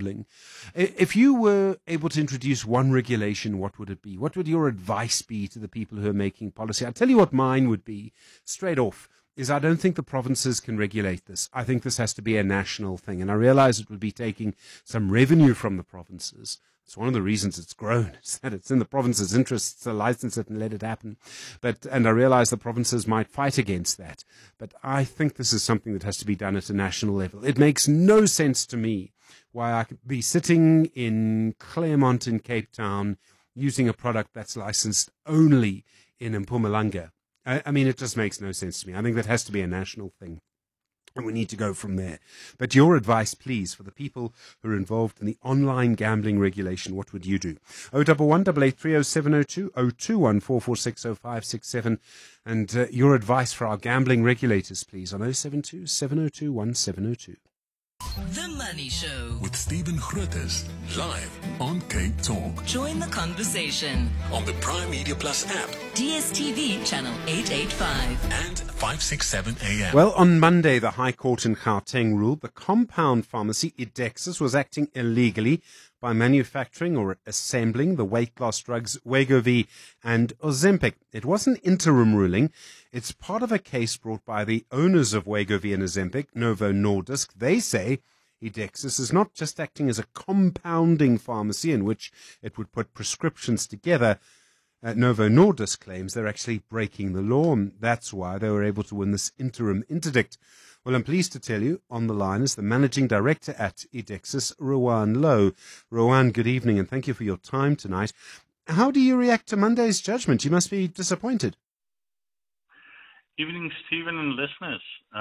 gambling. If you were able to introduce one regulation, what would it be? What would your advice be to the people who are making policy? I'll tell you what mine would be, straight off, is I don't think the provinces can regulate this. I think this has to be a national thing. And I realize it would be taking some revenue from the provinces. It's one of the reasons it's grown, is that it's in the province's interests to license it and let it happen. And I realize the provinces might fight against that. But I think this is something that has to be done at a national level. It makes no sense to me why I could be sitting in Claremont in Cape Town using a product that's licensed only in Mpumalanga. I mean, it just makes no sense to me. I think that has to be a national thing. And we need to go from there. But your advice, please, for the people who are involved in the online gambling regulation, what would you do? 011 883 0702 021 446 0567. And your advice for our gambling regulators, please, on 072 702 1702. The Money Show with Stephen Grootes, live on Cape Talk. Join the conversation On the Prime Media Plus app DSTV channel 885 and 567 AM. Well, on Monday, the High Court in Gauteng ruled the compound pharmacy Idexus was acting illegally by manufacturing or assembling the weight loss drugs Wegovy and Ozempic. It was an interim ruling. It's part of a case brought by the owners of Wegovy and Ozempic, Novo Nordisk. They say Idexus is not just acting as a compounding pharmacy in which it would put prescriptions together. Novo Nordisk claims they're actually breaking the law, and that's why they were able to win this interim interdict. Well, I'm pleased to tell you, on the line is the managing director at Idexus, Rowan Lowe. Rowan, good evening, and thank you for your time tonight. How do you react to Monday's judgment? You must be disappointed. Evening, Stephen and listeners.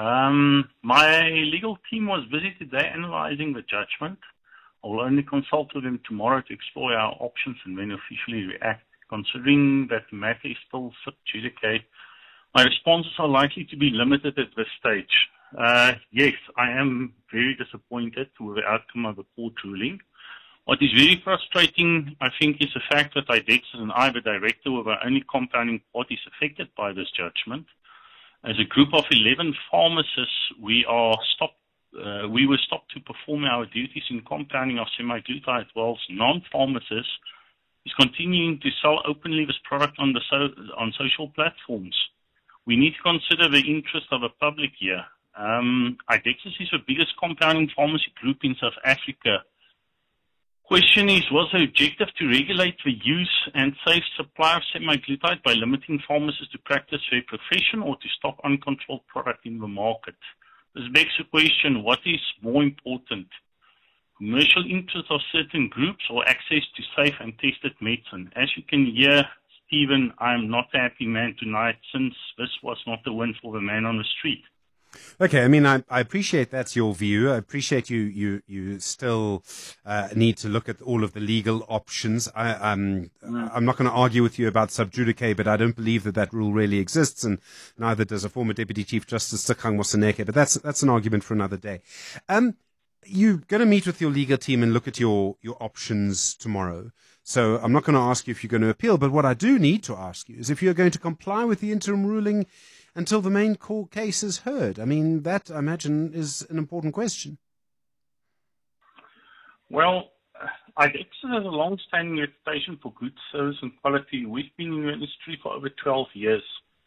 My legal team was busy today analyzing the judgment. I will only consult with them tomorrow to explore our options and then officially react. Considering that the matter is still sub judice, my responses are likely to be limited at this stage. Yes, I am very disappointed with the outcome of the court ruling. What is very frustrating, I think, is the fact that Idexus and I, the director, were the only compounding parties affected by this judgment. As a group of 11 pharmacists, we were stopped to perform our duties in compounding of semaglutide, whilst non-pharmacists is continuing to sell openly this product on social platforms. We need to consider the interest of the public here. Idexus is the biggest compounding pharmacy group in South Africa. Question is, was the objective to regulate the use and safe supply of semaglutide by limiting pharmacists to practice their profession, or to stop uncontrolled product in the market? This begs the question, what is more important? Commercial interests of certain groups or access to safe and tested medicine? As you can hear, Stephen, I'm not a happy man tonight, since this was not a win for the man on the street. Okay, I mean, I appreciate that's your view. I appreciate you still need to look at all of the legal options. I'm not going to argue with you about sub judice, but I don't believe that rule really exists, and neither does a former Deputy Chief Justice Tshekgang Moseneke, but that's an argument for another day. You're going to meet with your legal team and look at your options tomorrow. So I'm not going to ask you if you're going to appeal, but what I do need to ask you is if you're going to comply with the interim ruling until the main court case is heard. I mean, that, I imagine, is an important question. Well, Idexus has a long-standing reputation for good service and quality. We've been in the industry for over 12 years.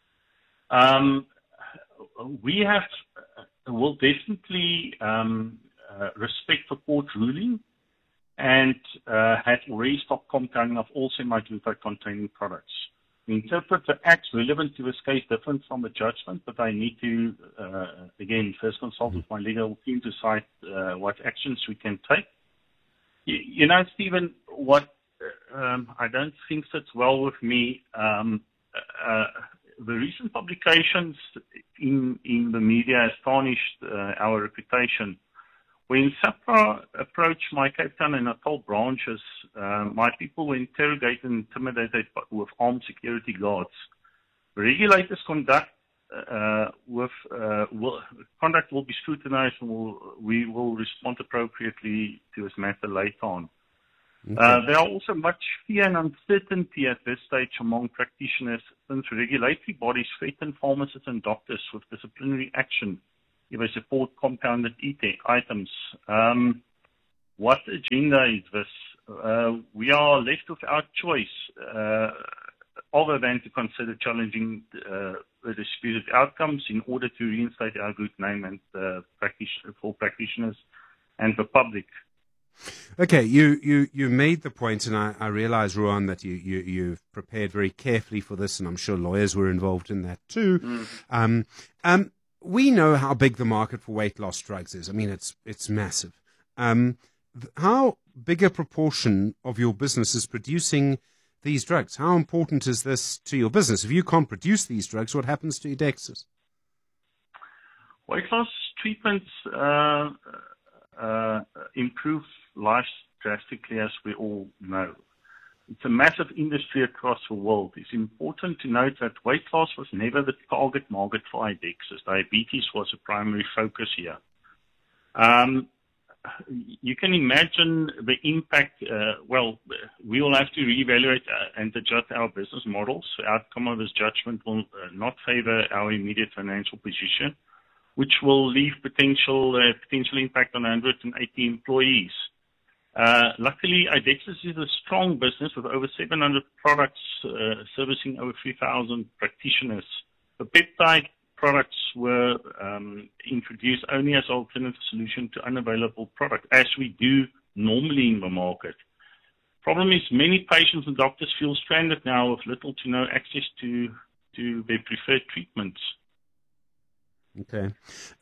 We will definitely respect the court ruling and have already stopped compounding of all semaglutide-containing products. We interpret the acts relevant to this case different from the judgment, but I need to, again, first consult with my legal team to decide what actions we can take. You know, Stephen, what I don't think sits well with me, the recent publications in the media has tarnished our reputation. When SAPRA approached my Cape Town and Natal branches, my people were interrogated and intimidated with armed security guards. Regulators' conduct will be scrutinized, and we will respond appropriately to this matter later on. Okay. There are also much fear and uncertainty at this stage among practitioners, since regulatory bodies threaten pharmacists and doctors with disciplinary action if they support compounded items. what agenda is this? We are left without choice other than to consider challenging the disputed outcomes in order to reinstate our good name and for practitioners and the public. Okay, you made the point, and I realize, Ruan, that you've prepared very carefully for this, and I'm sure lawyers were involved in that too. We know how big the market for weight loss drugs is. I mean, it's massive. How big a proportion of your business is producing these drugs? How important is this to your business? If you can't produce these drugs, what happens to Edexus? Weight loss treatments improve lives drastically, as we all know. It's a massive industry across the world. It's important to note that weight loss was never the target market for Edexus. Diabetes was a primary focus here. You can imagine the impact. We will have to reevaluate and adjust our business models. The outcome of this judgment will not favor our immediate financial position, which will leave potential impact on 180 employees. Luckily, Edexus is a strong business with over 700 products servicing over 3,000 practitioners. The peptide products were introduced only as alternative solution to unavailable product, as we do normally in the market. Problem is, many patients and doctors feel stranded now with little to no access to their preferred treatments. Okay.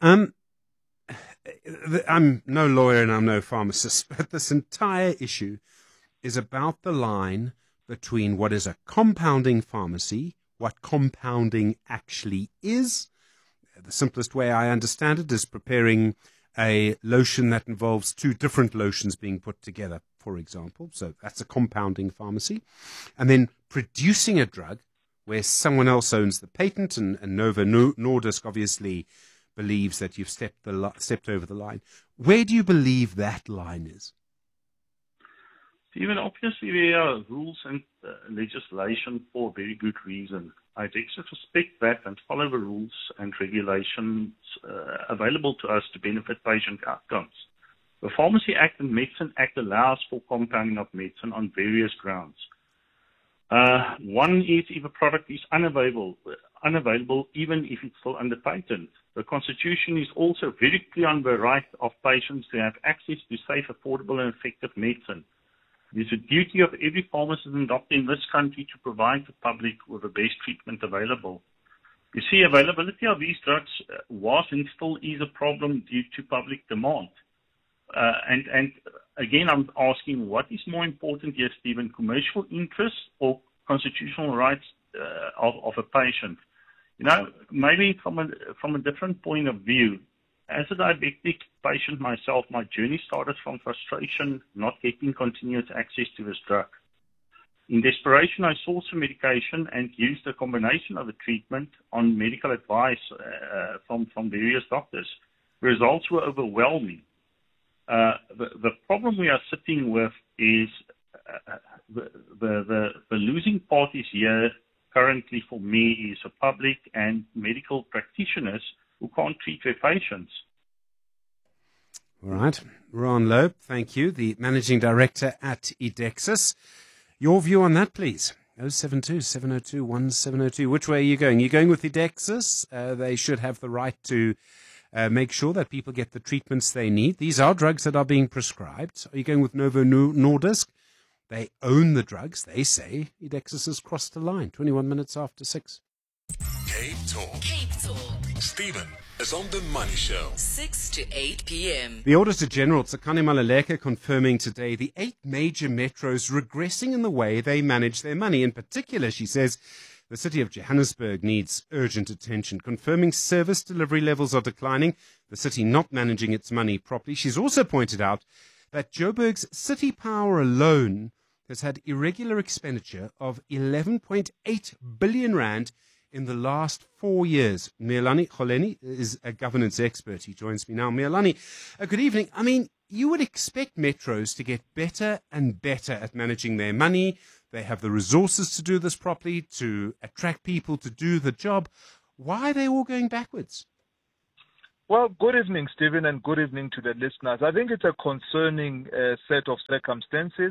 I'm no lawyer and I'm no pharmacist, but this entire issue is about the line between what is a compounding pharmacy, what compounding actually is. The simplest way I understand it is preparing a lotion that involves two different lotions being put together, for example. So that's a compounding pharmacy. And then producing a drug where someone else owns the patent, and Novo Nordisk obviously believes that you've stepped over the line. Where do you believe that line is? Stephen, obviously there are rules and legislation for very good reason. Edexus respect that and follow the rules and regulations available to us to benefit patient outcomes. The Pharmacy Act and Medicine Act allows for compounding of medicine on various grounds. One is if a product is unavailable even if it's still under patent. The Constitution is also very clear on the right of patients to have access to safe, affordable and effective medicine. It is a duty of every pharmacist and doctor in this country to provide the public with the best treatment available. You see, availability of these drugs was and still is a problem due to public demand. And again, I'm asking, what is more important here, Stephen, commercial interests or constitutional rights of a patient? You know, maybe from a different point of view, as a diabetic patient myself, my journey started from frustration not getting continuous access to this drug. In desperation, I sought some medication and used a combination of a treatment on medical advice from various doctors. The results were overwhelming. The problem we are sitting with is the losing parties here currently for me is the public and medical practitioners who can't treat their patients. All right. Ron Loeb, thank you, the Managing Director at Edexus. Your view on that, please. 072-702-1702. Which way are you going? You're going with Edexus. They should have the right to make sure that people get the treatments they need. These are drugs that are being prescribed. Are you going with Novo Nordisk? They own the drugs. They say Edexus has crossed the line. 21 minutes after 6. Cape Talk. Cape Talk. Stephen is on The Money Show. 6 to 8 p.m. The Auditor General, Tsakani Maluleke, confirming today the 8 major metros regressing in the way they manage their money. In particular, she says, the city of Johannesburg needs urgent attention, confirming service delivery levels are declining, the city not managing its money properly. She's also pointed out that Joburg's City Power alone has had irregular expenditure of 11.8 billion rand in the last 4 years. Mealani Kholeni is a governance expert. He joins me now. Mealani, good evening. I mean, you would expect metros to get better and better at managing their money. They have the resources to do this properly, to attract people to do the job. Why are they all going backwards? Well, good evening, Stephen, and good evening to the listeners. I think it's a concerning set of circumstances.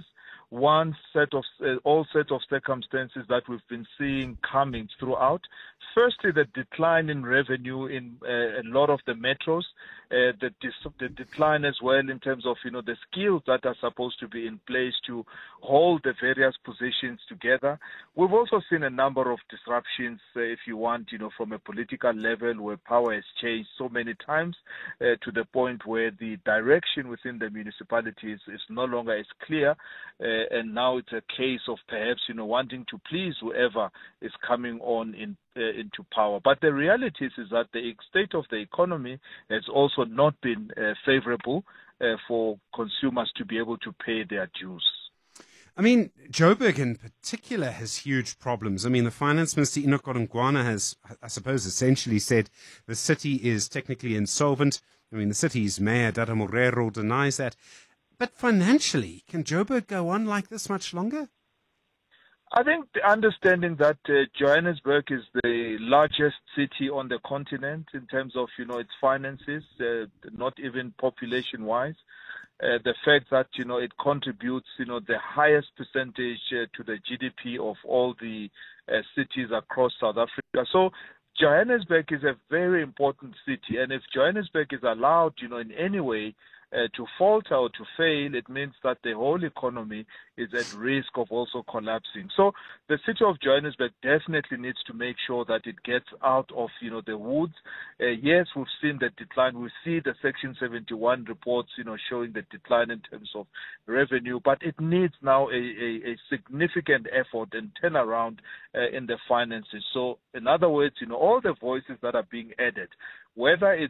All set of circumstances that we've been seeing coming throughout. Firstly, the decline in revenue in a lot of the metros, the decline as well in terms of the skills that are supposed to be in place to hold the various positions together. We've also seen a number of disruptions, if you want, from a political level where power has changed so many times to the point where the direction within the municipalities is no longer as clear. And now it's a case of perhaps, wanting to please whoever is coming on into power. But the reality is that the state of the economy has also not been favorable for consumers to be able to pay their dues. I mean, Joburg in particular has huge problems. I mean, the Finance Minister, Enoch Godongwana, has, I suppose, essentially said the city is technically insolvent. I mean, the city's mayor, Dada Morero, denies that. But financially, can Joburg go on like this much longer? I think the understanding that Johannesburg is the largest city on the continent in terms of, its finances, not even population-wise. The fact that, it contributes, the highest percentage to the GDP of all the cities across South Africa. So Johannesburg is a very important city. And if Johannesburg is allowed, in any way, to falter or to fail, it means that the whole economy is at risk of also collapsing. So the city of Johannesburg definitely needs to make sure that it gets out of, the woods. Yes, we've seen the decline. We see the Section 71 reports, showing the decline in terms of revenue, but it needs now a significant effort and turnaround in the finances. So in other words, all the voices that are being added, whether it's,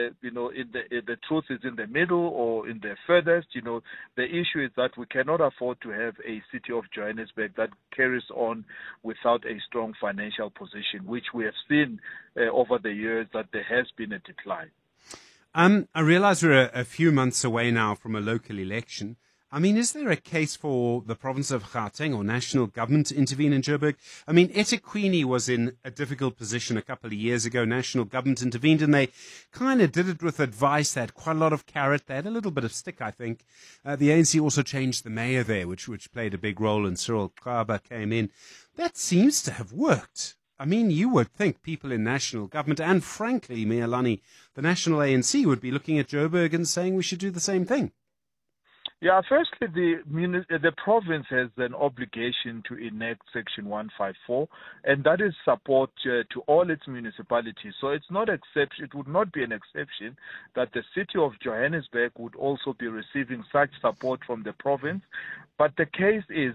the truth is in the middle or in the furthest, the issue is that we cannot afford to have a city of Johannesburg that carries on without a strong financial position, which we have seen over the years that there has been a decline. I realize we're a few months away now from a local election. I mean, is there a case for the province of Gauteng or national government to intervene in Joburg? I mean, eThekwini was in a difficult position a couple of years ago. National government intervened, and they kind of did it with advice. They had quite a lot of carrot. They had a little bit of stick, I think. The ANC also changed the mayor there, which played a big role, and Cyril Kaba came in. That seems to have worked. I mean, you would think people in national government, and frankly, Mealani, the national ANC, would be looking at Joburg and saying we should do the same thing. Yeah, firstly, the province has an obligation to enact Section 154, and that is support to all its municipalities. So it's not exception. It would not be an exception that the city of Johannesburg would also be receiving such support from the province. But the case is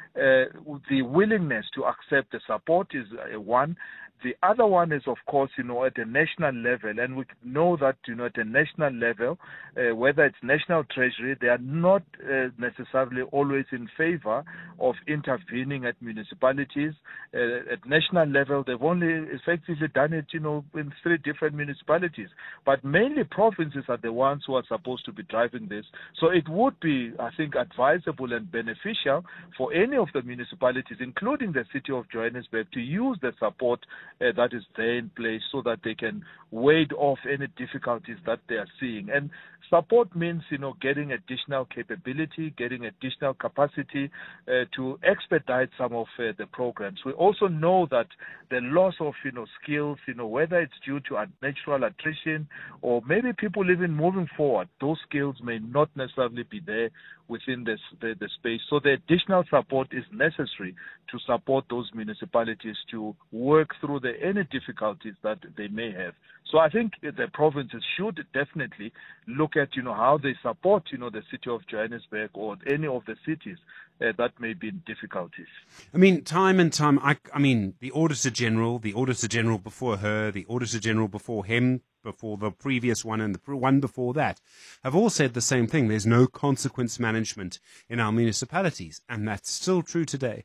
the willingness to accept the support is one. The other one is, of course, at the national level, and we know that, at the national level, whether it's National Treasury, they are not necessarily always in favor of intervening at municipalities. At national level, they've only effectively done it, in 3 different municipalities. But mainly provinces are the ones who are supposed to be driving this. So it would be, I think, advisable and beneficial for any of the municipalities, including the city of Johannesburg, to use the support that is there in place so that they can ward off any difficulties that they are seeing. And support means, getting additional capability, getting additional capacity to expedite some of the programs. We also know that the loss of, skills, whether it's due to natural attrition or maybe people even moving forward, those skills may not necessarily be there within the space. So the additional support is necessary to support those municipalities to work through any difficulties that they may have. So I think the provinces should definitely look at, how they support, the city of Johannesburg or any of the cities that may be in difficulties. I mean, time and time, I mean, the Auditor General before her, the Auditor General before him, before the previous one and the one before that, have all said the same thing. There's no consequence management in our municipalities, and that's still true today.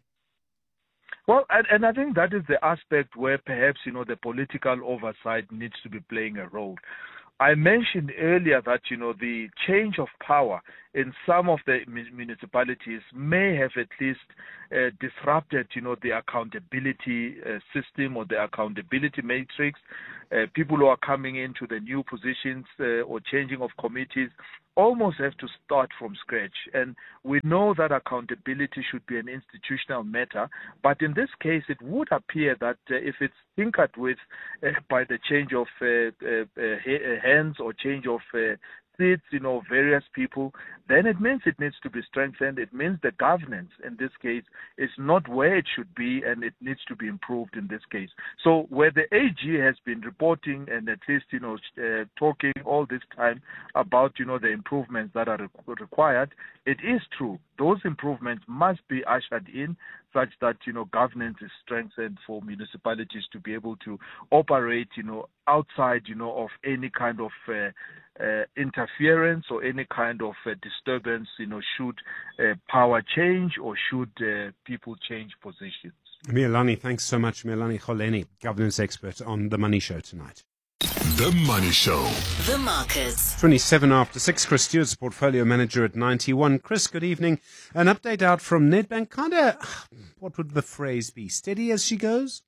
Well, and I think that is the aspect where perhaps, the political oversight needs to be playing a role. I mentioned earlier that, the change of power in some of the municipalities may have at least disrupted, the accountability system or the accountability matrix. People who are coming into the new positions or changing of committees almost have to start from scratch. And we know that accountability should be an institutional matter, but in this case, it would appear that if it's tinkered with by the change of hands or change of seats, various people, then it means it needs to be strengthened. It means the governance in this case is not where it should be, and it needs to be improved in this case. So where the AG has been reporting and at least, talking all this time about, the improvements that are required, it is true. Those improvements must be ushered in such that, governance is strengthened for municipalities to be able to operate, outside, of any kind of interference or any kind of disturbance, should power change or should people change positions. Mealani, thanks so much. Mealani Kholeni, governance expert on The Money Show tonight. The Money Show. The markets. 27 after 6. Chris Stewart's portfolio manager at 91. Chris, good evening. An update out from Nedbank. Kind of, what would the phrase be? Steady as she goes?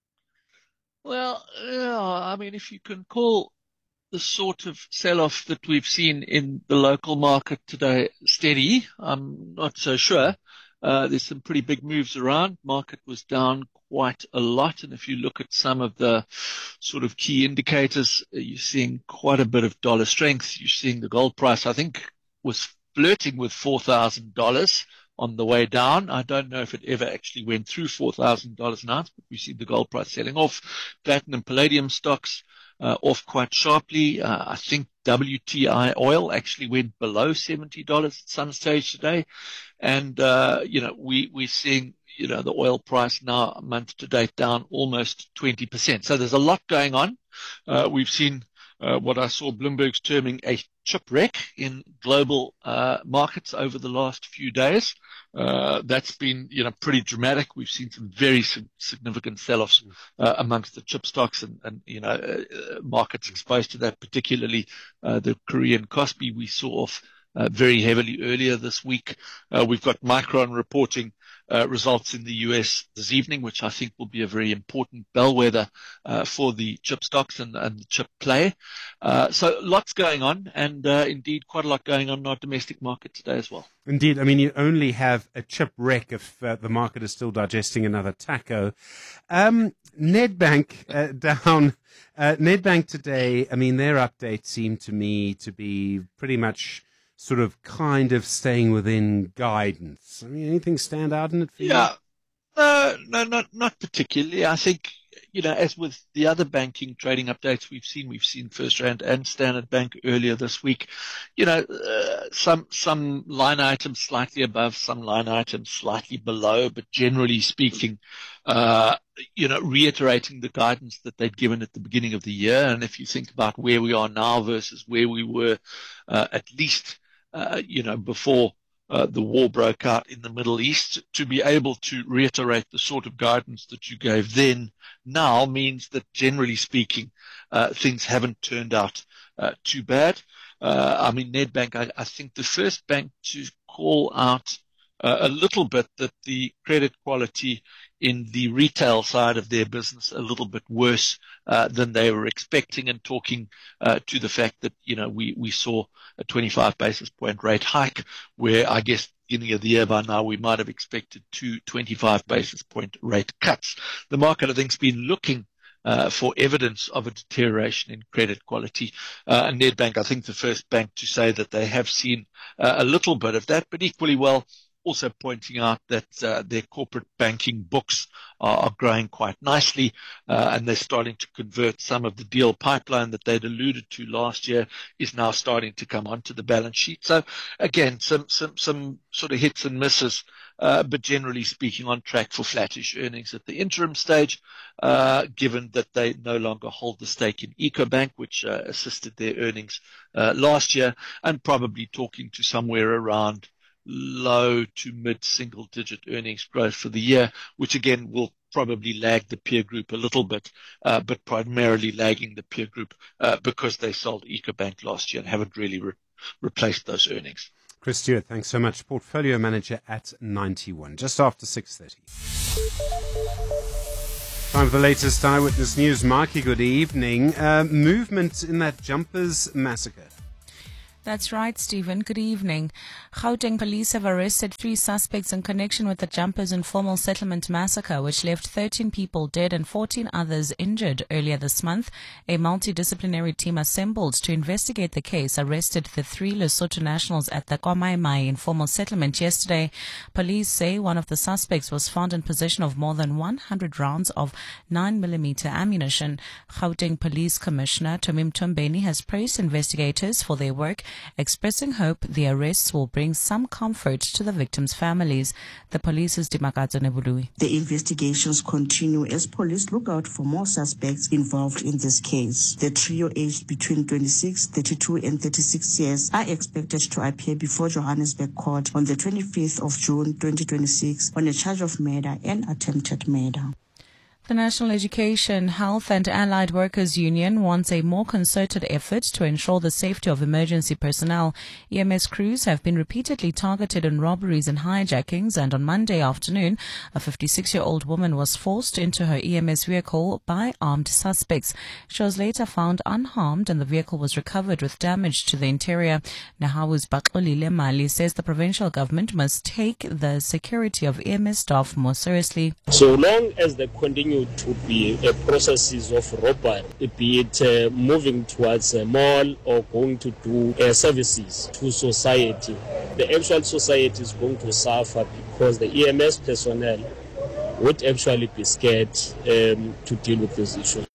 Well, yeah, I mean, if you can call the sort of sell-off that we've seen in the local market today steady, I'm not so sure. There's some pretty big moves around. Market was down quite a lot. And if you look at some of the sort of key indicators, you're seeing quite a bit of dollar strength. You're seeing the gold price, I think, was flirting with $4,000 on the way down. I don't know if it ever actually went through $4,000 an ounce, but we see the gold price selling off. Platinum, palladium stocks off quite sharply. I think WTI oil actually went below $70 at some stage today. And, we're seeing, the oil price now month to date down almost 20%. So there's a lot going on. We've seen what I saw Bloomberg's terming a chip wreck in global markets over the last few days. That's been, pretty dramatic. We've seen some very significant sell-offs amongst the chip stocks and markets exposed to that, particularly the Korean Kospi we saw off very heavily earlier this week. We've got Micron reporting results in the US this evening, which I think will be a very important bellwether for the chip stocks and the chip play. So lots going on, and indeed quite a lot going on in our domestic market today as well. Indeed. I mean, you only have a chip wreck if the market is still digesting another taco. Nedbank down. Nedbank today, I mean, their update seemed to me to be pretty much sort of kind of staying within guidance. I mean, anything stand out in it for you? Yeah. No, not particularly. I think, as with the other banking trading updates we've seen FirstRand and Standard Bank earlier this week, some line items slightly above, some line items slightly below, but generally speaking, reiterating the guidance that they'd given at the beginning of the year. And if you think about where we are now versus where we were, at least, before the war broke out in the Middle East, to be able to reiterate the sort of guidance that you gave then now means that generally speaking, things haven't turned out too bad. Nedbank, I think the first bank to call out a little bit that the credit quality in the retail side of their business a little bit worse than they were expecting, and talking to the fact that, we saw a 25 basis point rate hike, where I guess beginning of the year by now we might have expected 2 25 basis point rate cuts. The market, I think, has been looking for evidence of a deterioration in credit quality. And Nedbank, I think, the first bank to say that they have seen a little bit of that, but equally well, also pointing out that their corporate banking books are growing quite nicely, and they're starting to convert some of the deal pipeline that they'd alluded to last year is now starting to come onto the balance sheet. So again, some sort of hits and misses, but generally speaking on track for flattish earnings at the interim stage, given that they no longer hold the stake in EcoBank, which assisted their earnings last year, and probably talking to somewhere around low to mid single digit earnings growth for the year, which again will probably lagged the peer group a little bit, but primarily lagging the peer group because they sold EcoBank last year and haven't really replaced those earnings. Chris Stewart, thanks so much. Portfolio manager at 91, just after 6:30. Time for the latest Eyewitness News. Marky, good evening. Movement in that Jumpers massacre. That's right, Stephen. Good evening. Gauteng police have arrested 3 suspects in connection with the Jumpers Informal Settlement massacre, which left 13 people dead and 14 others injured earlier this month. A multidisciplinary team assembled to investigate the case arrested the 3 Lesotho nationals at the KwaMai Informal Settlement yesterday. Police say one of the suspects was found in possession of more than 100 rounds of 9mm ammunition. Gauteng Police Commissioner Tomim Tombeni has praised investigators for their work, expressing hope the arrests will bring some comfort to the victims' families. The police's Dimakato Nebului. The investigations continue as police look out for more suspects involved in this case. The trio aged between 26, 32 and 36 years are expected to appear before Johannesburg Court on the 25th of June 2026 on a charge of murder and attempted murder. The National Education, Health and Allied Workers Union wants a more concerted effort to ensure the safety of emergency personnel. EMS crews have been repeatedly targeted in robberies and hijackings, and on Monday afternoon, a 56-year-old woman was forced into her EMS vehicle by armed suspects. She was later found unharmed and the vehicle was recovered with damage to the interior. Nahawu's Baxolile Mali says the provincial government must take the security of EMS staff more seriously. So long as they continue to be processes of robbery, be it moving towards a mall or going to do services to society, the actual society is going to suffer because the EMS personnel would actually be scared to deal with this issue.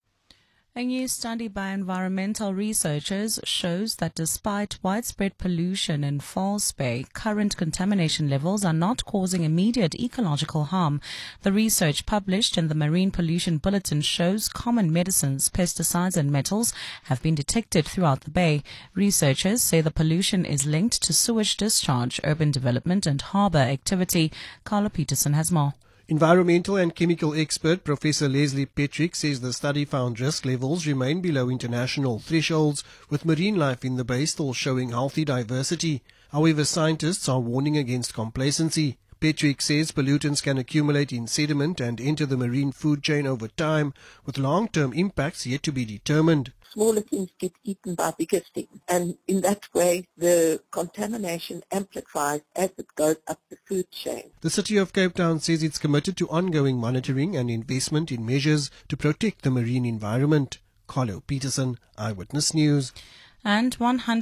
A new study by environmental researchers shows that despite widespread pollution in False Bay, current contamination levels are not causing immediate ecological harm. The research published in the Marine Pollution Bulletin shows common medicines, pesticides and metals have been detected throughout the bay. Researchers say the pollution is linked to sewage discharge, urban development and harbour activity. Carlo Peterson has more. Environmental and chemical expert Professor Leslie Petrick says the study found risk levels remain below international thresholds, with marine life in the bay still showing healthy diversity. However, scientists are warning against complacency. Petrick says pollutants can accumulate in sediment and enter the marine food chain over time, with long-term impacts yet to be determined. Smaller things get eaten by bigger things, and in that way the contamination amplifies as it goes up the food chain. The City of Cape Town says it's committed to ongoing monitoring and investment in measures to protect the marine environment. Carlo Peterson, Eyewitness News. And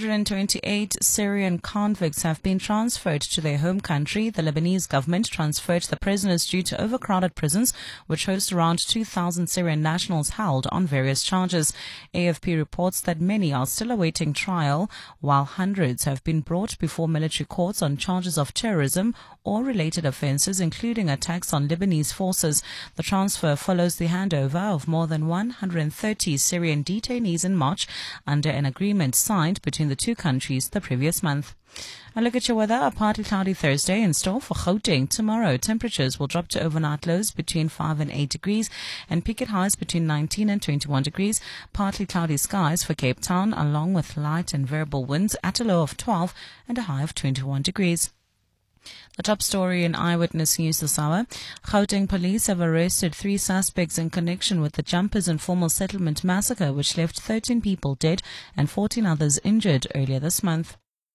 128 Syrian convicts have been transferred to their home country. The Lebanese government transferred the prisoners due to overcrowded prisons, which host around 2,000 Syrian nationals held on various charges. AFP reports that many are still awaiting trial, while hundreds have been brought before military courts on charges of terrorism or related offences, including attacks on Lebanese forces. The transfer follows the handover of more than 130 Syrian detainees in March under an agreement signed between the two countries the previous month. A look at your weather. A partly cloudy Thursday in store for Gauteng. Tomorrow, temperatures will drop to overnight lows between 5 and 8 degrees and peak at highs between 19 and 21 degrees. Partly cloudy skies for Cape Town, along with light and variable winds at a low of 12 and a high of 21 degrees. The top story in Eyewitness News this hour. Gauteng police have arrested 3 suspects in connection with the Jumpers Informal Settlement massacre, which left 13 people dead and 14 others injured earlier this month.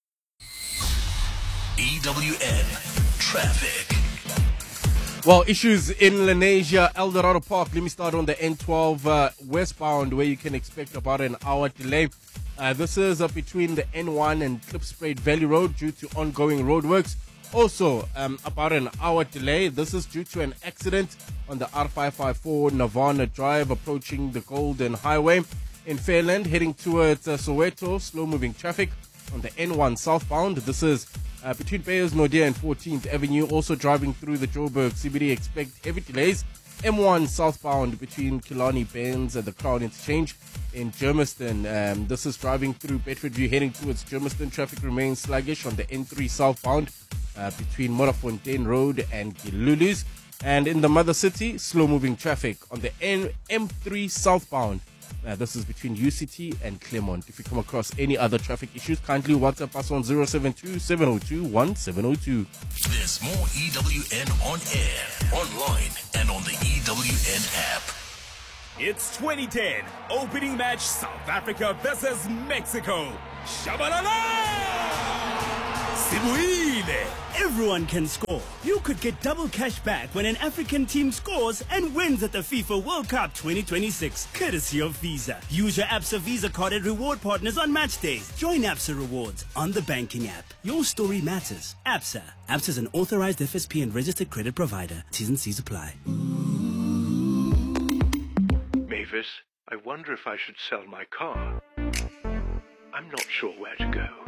EWN Traffic. Well, issues in Lenasia, Eldorado Park. Let me start on the N12 westbound, where you can expect about an hour delay. This is between the N1 and Klipspruit Valley Road due to ongoing roadworks. Also, about an hour delay. This is due to an accident on the R554 Nirvana Drive approaching the Golden Highway. In Fairland, heading towards Soweto, slow-moving traffic on the N1 southbound. This is between Bayers Nordia and 14th Avenue. Also driving through the Joburg CBD, expect heavy delays. M1 southbound between Killarney Benz and the Crown Interchange in Germiston. This is driving through Bedfordview, heading towards Germiston. Traffic remains sluggish on the N3 southbound between Morafontein Road and Gilulu's. And in the mother city, slow-moving traffic on the M3 southbound. This is between UCT and Claremont. If you come across any other traffic issues, kindly WhatsApp us on 072-702-1702. There's more EWN on air, online, and on the EWN app. It's 2010, opening match South Africa versus Mexico. Shabalala! Sibuile! Everyone can score. You could get double cash back when an African team scores and wins at the FIFA World Cup 2026, courtesy of Visa. Use your ABSA Visa card at reward partners on match days. Join ABSA Rewards on the banking app. Your story matters. ABSA. ABSA is an authorized FSP and registered credit provider. T's and C's apply. Mavis, I wonder if I should sell my car. I'm not sure where to go.